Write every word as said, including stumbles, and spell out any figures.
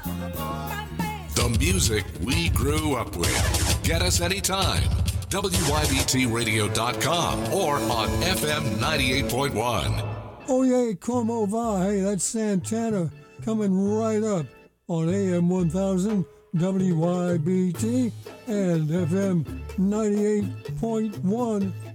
The music we grew up with. Get us anytime. W Y B T radio dot com or on F M ninety-eight point one. Oye, como va? Hey, that's Santana coming right up on A M one thousand, W Y B T, and F M ninety-eight point one.